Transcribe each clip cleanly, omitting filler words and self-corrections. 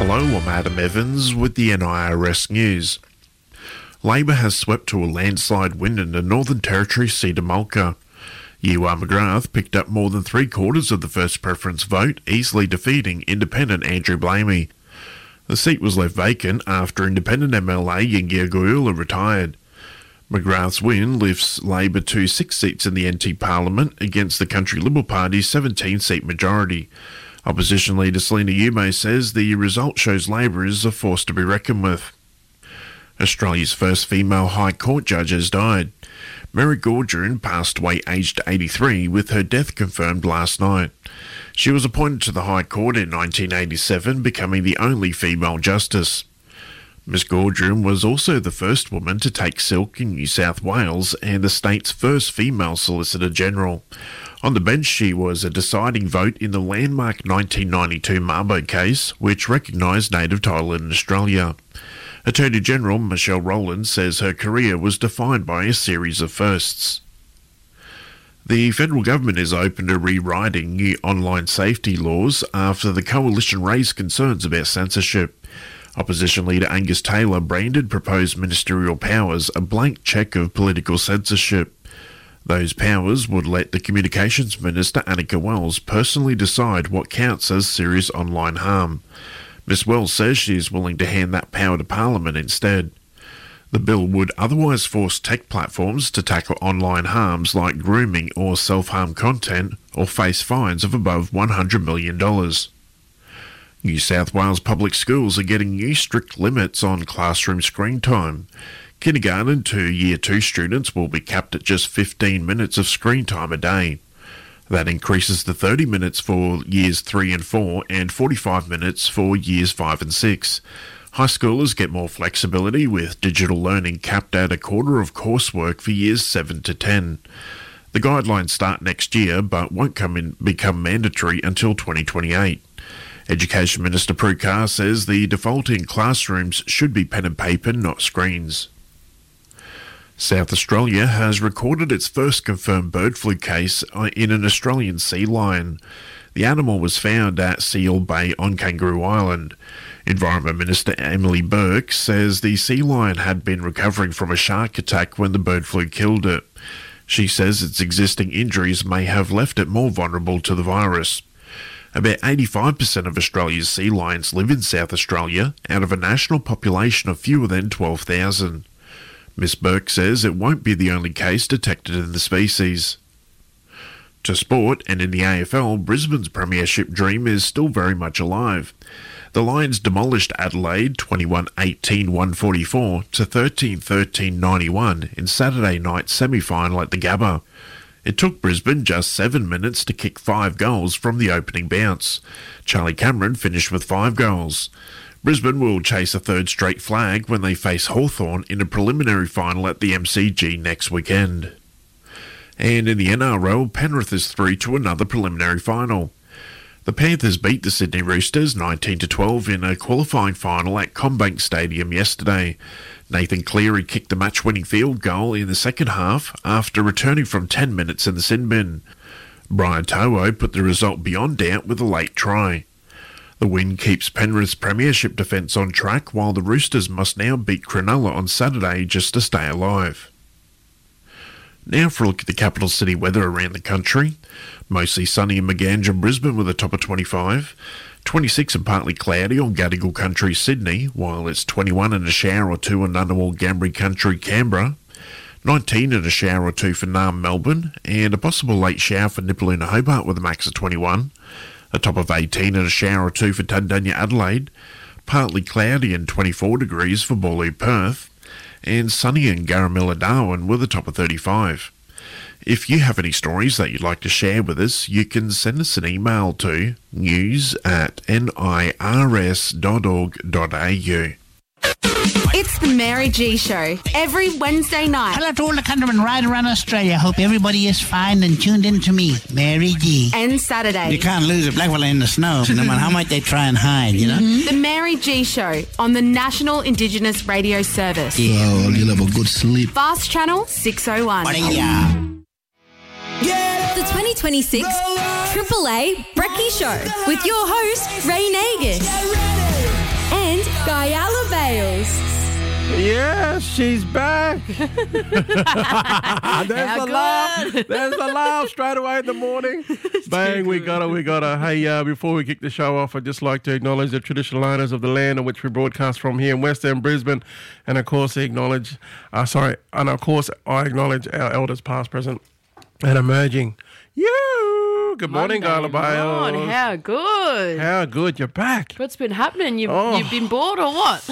Hello, I'm Adam Evans with the NIRS News. Labor has swept to a landslide win in the Northern Territory seat of Mulga. Ewan McGrath picked up more than three-quarters of the first preference vote, easily defeating independent Andrew Blamey. The seat was left vacant after independent MLA Yingia Goyula retired. McGrath's win lifts Labor to 6 seats in the NT Parliament against the Country Liberal Party's 17-seat majority. Opposition leader Selina Yume says the result shows Labor is a force to be reckoned with. Australia's first female High Court judge has died. Mary Gaudron passed away aged 83 with her death confirmed last night. She was appointed to the High Court in 1987, becoming the only female justice. Ms Gaudron was also the first woman to take silk in New South Wales and the state's first female Solicitor General. On the bench, she was a deciding vote in the landmark 1992 Mabo case, which recognised native title in Australia. Attorney General Michelle Rowland says her career was defined by a series of firsts. The federal government is open to rewriting new online safety laws after the coalition raised concerns about censorship. Opposition leader Angus Taylor branded proposed ministerial powers a blank cheque of political censorship. Those powers would let the Communications Minister Annika Wells personally decide what counts as serious online harm. Ms Wells says she is willing to hand that power to Parliament instead. The bill would otherwise force tech platforms to tackle online harms like grooming or self-harm content or face fines of above $100 million. New South Wales public schools are getting new strict limits on classroom screen time. Kindergarten to Year 2 students will be capped at just 15 minutes of screen time a day. That increases to 30 minutes for Years 3 and 4 and 45 minutes for Years 5 and 6. High schoolers get more flexibility with digital learning capped at a quarter of coursework for Years 7 to 10. The guidelines start next year but won't become mandatory until 2028. Education Minister Prue Carr says the default in classrooms should be pen and paper, not screens. South Australia has recorded its first confirmed bird flu case in an Australian sea lion. The animal was found at Seal Bay on Kangaroo Island. Environment Minister Emily Burke says the sea lion had been recovering from a shark attack when the bird flu killed it. She says its existing injuries may have left it more vulnerable to the virus. About 85% of Australia's sea lions live in South Australia out of a national population of fewer than 12,000. Ms Burke says it won't be the only case detected in the species. To sport, and in the AFL, Brisbane's premiership dream is still very much alive. The Lions demolished Adelaide 21-18-144 to 13-13-91 in Saturday night's semi-final at the Gabba. It took Brisbane just 7 minutes to kick 5 goals from the opening bounce. Charlie Cameron finished with 5 goals. Brisbane will chase a third straight flag when they face Hawthorn in a preliminary final at the MCG next weekend. And in the NRL, Penrith is through to another preliminary final. The Panthers beat the Sydney Roosters 19-12 in a qualifying final at CommBank Stadium yesterday. Nathan Cleary kicked the match-winning field goal in the second half after returning from 10 minutes in the sin bin. Brian To'o put the result beyond doubt with a late try. The win keeps Penrith's premiership defence on track, while the Roosters must now beat Cronulla on Saturday just to stay alive. Now for a look at the capital city weather around the country. Mostly sunny in Magandra, Brisbane with a top of 25. 26 and partly cloudy on Gadigal Country, Sydney, while it's 21 and a shower or two in Ngunnawal, Gambri Country, Canberra. 19 and a shower or two for Naarm, Melbourne, and a possible late shower for Nipaluna, Hobart with a max of 21. A top of 18 and a shower or two for Tundanya, Adelaide. Partly cloudy and 24 degrees for Boorloo, Perth. And sunny in Garamilla, Darwin with a top of 35. If you have any stories that you'd like to share with us, you can send us an email to news@nirs.org.au. It's the Mary G Show, every Wednesday night. Hello to all the countrymen right around Australia. Hope everybody is fine and tuned in to me, Mary G. And Saturday. You can't lose a black fella in the snow, no matter how much they try and hide, you know? The Mary G Show on the National Indigenous Radio Service. Yeah. Oh, you'll have a good sleep. Fast Channel 601. The 2026 Triple A Brekkie Show with your host, Ray Nagus. Yes, she's back. There's the laugh. There's the laugh straight away in the morning. Bang, we got it. Hey, before we kick the show off, I'd just like to acknowledge the traditional owners of the land on which we broadcast from here in West End, Brisbane, and of course, I acknowledge our elders, past, present, and emerging. Good morning, Gala Bales. How good? How good? You're back. What's been happening? You've been bored or what?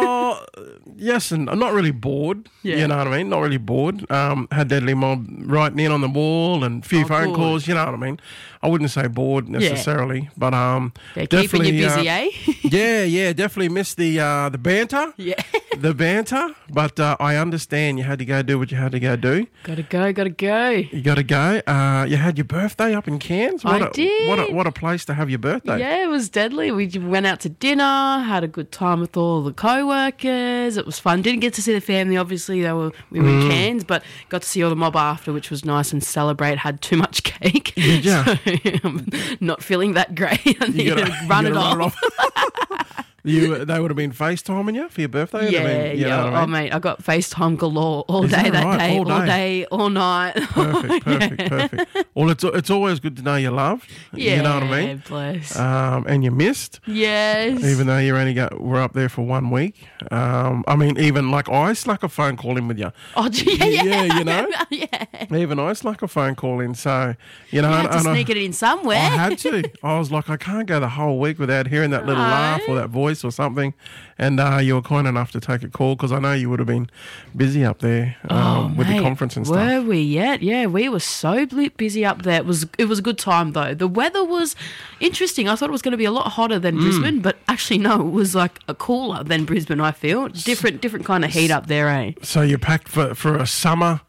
Yes, and I'm not really bored. Yeah. You know what I mean? Not really bored. Had Deadly Mob writing in on the wall and a few phone calls. You know what I mean? I wouldn't say bored necessarily, but they're definitely keeping you busy, eh? yeah, definitely missed the banter. Yeah. The banter, but I understand you had to go do what you had to go do. Gotta go. You got to go. You had your birthday up in Cairns. I did. What a place to have your birthday. Yeah, it was deadly. We went out to dinner, had a good time with all the co-workers. It was fun. Didn't get to see the family, obviously. We were in Cairns, but got to see all the mob after, which was nice, and celebrate. Had too much cake. Did ya? So I'm not feeling that great. I need to run it off. They would have been FaceTiming you for your birthday? Yeah. Mate, I got FaceTime galore all day that day. All day, all night. Perfect. Well, it's always good to know you're loved. Yeah, you know what I mean? Bless. And you missed. Yes. Even though you were up there for 1 week. I mean, even like I snuck a phone call in with you. Oh, yeah. You know? Yeah. Even I snuck a phone call in. So, you know. You had to sneak it in somewhere. I had to. I was like, I can't go the whole week without hearing that little laugh or that voice or something. And you were kind enough to take a call because I know you would have been busy up there with the conference and stuff. Were we yet? Yeah, we were so busy up there. It was a good time though. The weather was interesting. I thought it was going to be a lot hotter than Brisbane, but actually no, it was like a cooler than Brisbane. I feel different kind of heat up there, eh? So you packed for a summer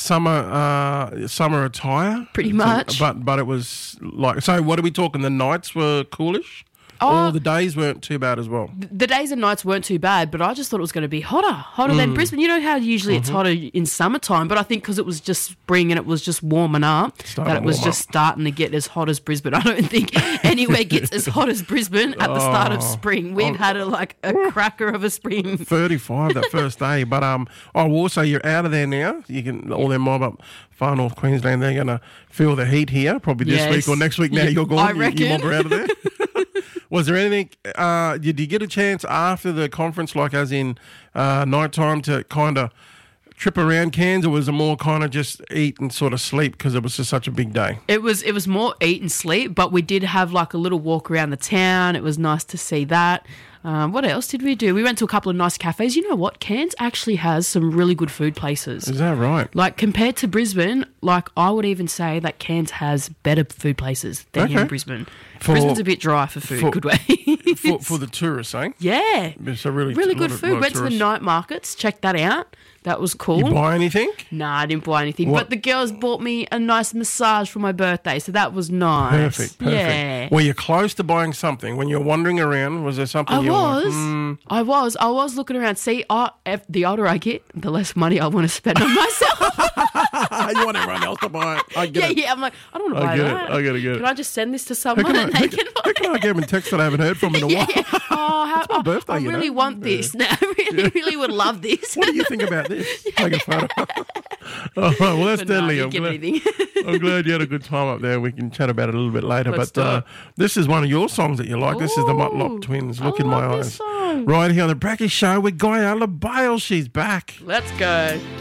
attire, pretty much. But it was like, so what are we talking? The nights were coolish. Or the days weren't too bad as well. The days and nights weren't too bad, but I just thought it was going to be hotter than Brisbane. You know how usually it's hotter in summertime, but I think because it was just spring and it was just warming up, that it was just starting to get as hot as Brisbane. I don't think anywhere gets as hot as Brisbane at the start of spring. We've had a cracker of a spring. 35 that first day, but also you're out of there now. You can all their mob up far north Queensland. They're going to feel the heat here probably this week or next week. Now you're gone. I reckon. You mob are out of there. Was there anything, did you get a chance after the conference, like as in night time, to kind of trip around Cairns, or was it more kind of just eat and sort of sleep because it was just such a big day? It was more eat and sleep, but we did have like a little walk around the town. It was nice to see that. What else did we do? We went to a couple of nice cafes. You know what? Cairns actually has some really good food places. Is that right? Like compared to Brisbane, like I would even say that Cairns has better food places than here in Brisbane. Brisbane's a bit dry for food, good way. for the tourists, eh? Yeah. It's a really good food. Went to the night markets, checked that out. That was cool. You buy anything? Nah, I didn't buy anything. What? But the girls bought me a nice massage for my birthday, so that was nice. Perfect. Yeah. Were you close to buying something? When you were wandering around, was there something I was looking around. See, the older I get, the less money I want to spend on myself. You want everyone else to buy it. I get it. Yeah, I'm like, I don't want to buy that. I get it. Can I just send this to someone and they can buy it? Can I get them a text that I haven't heard from in a while? It's my birthday, I really want this now. I really would love this. What do you think about this? Take a photo. All right, well, that's deadly. I'm glad you had a good time up there. We can chat about it a little bit later. But this is one of your songs that you like. This is the Mutlop Twins, Look in My Eyes. Song. Right here on the Bracky Show with Guyala Bale. She's back. Let's go.